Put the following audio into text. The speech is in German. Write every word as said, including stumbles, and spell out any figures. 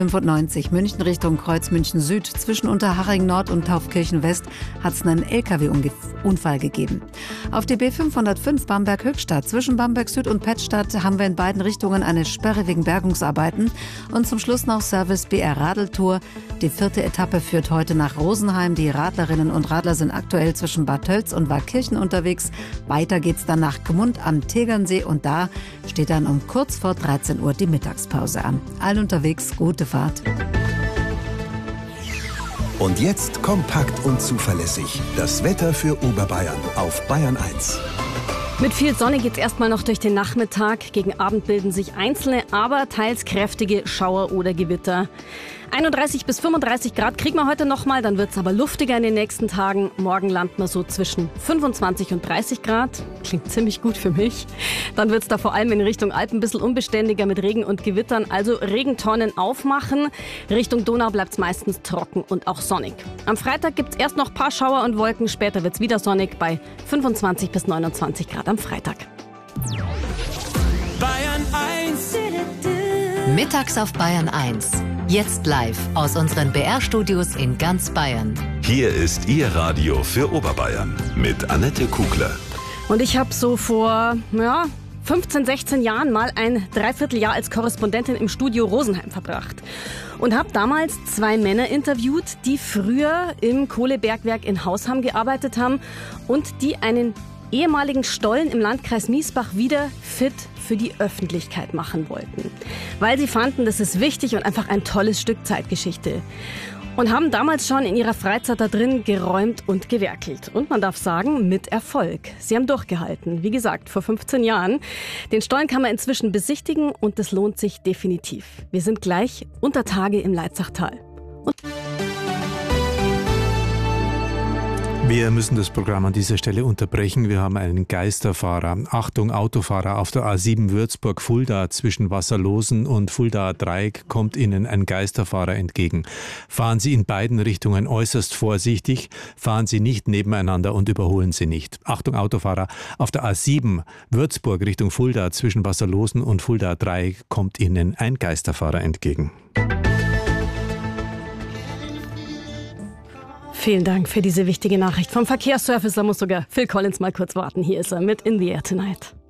fünfundneunzig München Richtung Kreuz München Süd. Zwischen Unterhaching Nord und Taufkirchen West hat es einen L K W-Unfall gegeben. Auf die B fünfhundertfünf Bamberg-Höchstadt. Zwischen Bamberg Süd und Pettstadt haben wir in beiden Richtungen eine Sperre wegen Bergungsarbeiten. Und zum Schluss noch Service B R Radeltour. Die vierte Etappe führt heute nach Rosenheim. Die Radlerinnen und Radler sind aktuell zwischen Bad Tölz und Waakirchen unterwegs. Weiter geht's dann nach Gmund am Tegernsee und da steht dann um kurz vor dreizehn Uhr die Mittagspause an. Allen unterwegs gute Fahrt. Und jetzt kompakt und zuverlässig. Das Wetter für Oberbayern auf Bayern eins. Mit viel Sonne geht's erstmal noch durch den Nachmittag. Gegen Abend bilden sich einzelne, aber teils kräftige Schauer oder Gewitter. einunddreißig bis fünfunddreißig Grad kriegen wir heute nochmal, dann wird's aber luftiger in den nächsten Tagen. Morgen landen wir so zwischen fünfundzwanzig und dreißig Grad. Klingt ziemlich gut für mich. Dann wird's da vor allem in Richtung Alpen ein bisschen unbeständiger mit Regen und Gewittern. Also Regentonnen aufmachen. Richtung Donau bleibt's meistens trocken und auch sonnig. Am Freitag gibt's erst noch ein paar Schauer und Wolken. Später wird's wieder sonnig bei fünfundzwanzig bis neunundzwanzig Grad am Freitag. Bayern eins. Mittags auf Bayern eins. Jetzt live aus unseren B R-Studios in ganz Bayern. Hier ist Ihr Radio für Oberbayern mit Annette Kugler. Und ich habe so vor ja, fünfzehn, sechzehn Jahren mal ein Dreivierteljahr als Korrespondentin im Studio Rosenheim verbracht. Und habe damals zwei Männer interviewt, die früher im Kohlebergwerk in Hausham gearbeitet haben und die einen ehemaligen Stollen im Landkreis Miesbach wieder fit für die Öffentlichkeit machen wollten. Weil sie fanden, das ist wichtig und einfach ein tolles Stück Zeitgeschichte. Und haben damals schon in ihrer Freizeit da drin geräumt und gewerkelt. Und man darf sagen, mit Erfolg. Sie haben durchgehalten. Wie gesagt, vor fünfzehn Jahren. Den Stollen kann man inzwischen besichtigen und das lohnt sich definitiv. Wir sind gleich unter Tage im Leitzachtal. Und Wir müssen das Programm an dieser Stelle unterbrechen. Wir haben einen Geisterfahrer. Achtung, Autofahrer auf der A sieben Würzburg-Fulda zwischen Wasserlosen und Fuldaer Dreieck kommt Ihnen ein Geisterfahrer entgegen. Fahren Sie in beiden Richtungen äußerst vorsichtig, fahren Sie nicht nebeneinander und überholen Sie nicht. Achtung, Autofahrer auf der A sieben Würzburg Richtung Fulda zwischen Wasserlosen und Fuldaer Dreieck kommt Ihnen ein Geisterfahrer entgegen. Vielen Dank für diese wichtige Nachricht vom Verkehrsservice. Da muss sogar Phil Collins mal kurz warten. Hier ist er mit In the Air Tonight.